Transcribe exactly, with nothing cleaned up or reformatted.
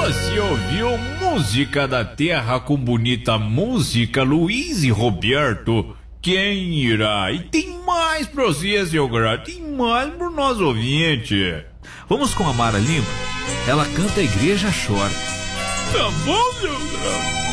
Você ouviu Música da Terra com bonita música, Luiz e Roberto? Quem irá? E tem mais pra você, seu garoto. Tem mais pro nosso ouvinte. Vamos com a Mara Lima? Ela canta A Igreja Chora. Tá bom, meu garoto.